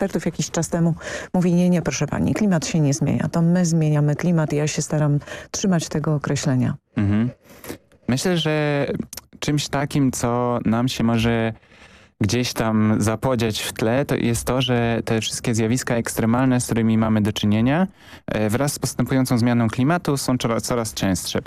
ekspertów jakiś czas temu mówi, nie, proszę pani, klimat się nie zmienia, to my zmieniamy klimat i ja się staram trzymać tego określenia. Myślę, że czymś takim, co nam się może gdzieś tam zapodziać w tle, to jest to, że te wszystkie zjawiska ekstremalne, z którymi mamy do czynienia, wraz z postępującą zmianą klimatu są coraz częstsze.